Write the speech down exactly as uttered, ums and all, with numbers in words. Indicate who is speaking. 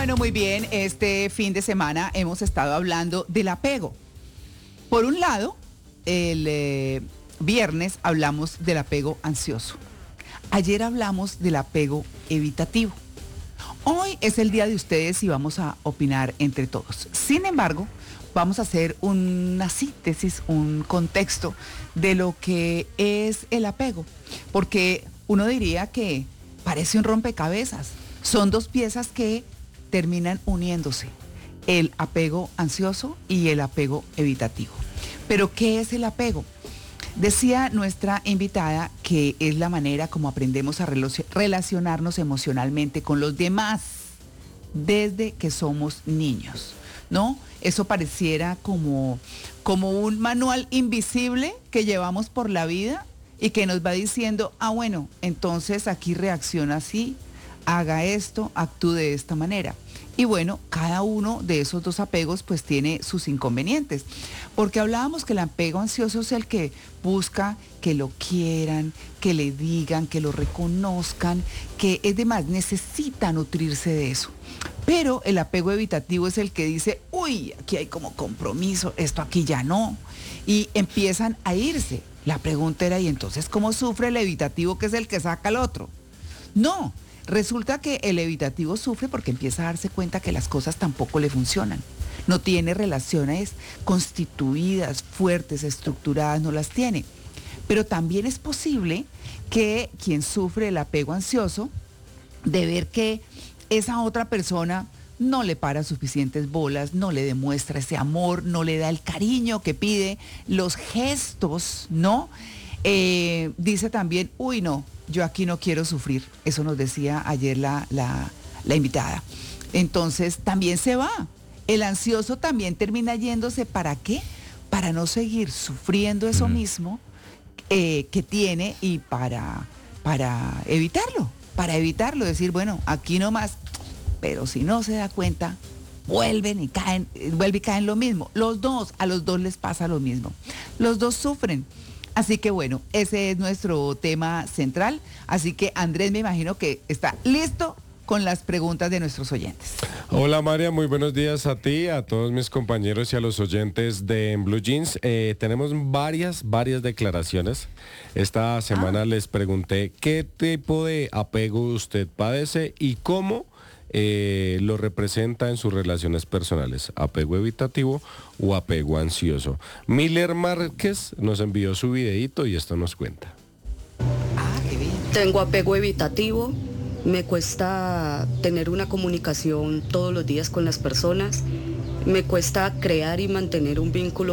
Speaker 1: Bueno, muy bien, este fin de semana hemos estado hablando del apego. Por un lado, el eh, viernes hablamos del apego ansioso. Ayer hablamos del apego evitativo. Hoy es el día de ustedes y vamos a opinar entre todos. Sin embargo, vamos a hacer una síntesis, un contexto de lo que es el apego. Porque uno diría que parece un rompecabezas. Son dos piezas que terminan uniéndose, el apego ansioso y el apego evitativo. Pero, ¿qué es el apego? Decía nuestra invitada que es la manera como aprendemos a relacionarnos emocionalmente con los demás desde que somos niños, ¿no? Eso pareciera como, como un manual invisible que llevamos por la vida y que nos va diciendo, ah, bueno, entonces aquí reacciona así, haga esto, actúe de esta manera. Y bueno, cada uno de esos dos apegos pues tiene sus inconvenientes, porque hablábamos que el apego ansioso es el que busca que lo quieran, que le digan, que lo reconozcan, que es demás, necesita nutrirse de eso. Pero el apego evitativo es el que dice, uy, aquí hay como compromiso, esto aquí ya no, y empiezan a irse. La pregunta era, ¿y entonces cómo sufre el evitativo, que es el que saca al otro? No. Resulta que el evitativo sufre porque empieza a darse cuenta que las cosas tampoco le funcionan. No tiene relaciones constituidas, fuertes, estructuradas, no las tiene. Pero también es posible que quien sufre el apego ansioso, de ver que esa otra persona no le para suficientes bolas, no le demuestra ese amor, no le da el cariño que pide, los gestos, ¿no? Eh, dice también, uy, no, yo aquí no quiero sufrir. Eso nos decía ayer la, la, la invitada. Entonces también se va. El ansioso también termina yéndose. ¿Para qué? Para no seguir sufriendo eso mismo eh, que tiene y para, para evitarlo. Para evitarlo, decir, bueno, aquí nomás. Pero si no se da cuenta, vuelven y caen, vuelven y caen lo mismo. Los dos, a los dos les pasa lo mismo. Los dos sufren. Así que bueno, ese es nuestro tema central. Así que Andrés, me imagino que está listo con las preguntas de nuestros oyentes.
Speaker 2: Hola María, muy buenos días a ti, a todos mis compañeros y a los oyentes de En Blue Jeans. Eh, tenemos varias, varias declaraciones. Esta semana ah. les pregunté qué tipo de apego usted padece y cómo Eh, lo representa en sus relaciones personales, apego evitativo o apego ansioso. Miller Márquez nos envió su videíto y esto nos cuenta.
Speaker 3: Ah, qué bien. Tengo apego evitativo, me cuesta tener una comunicación todos los días con las personas, me cuesta crear y mantener un vínculo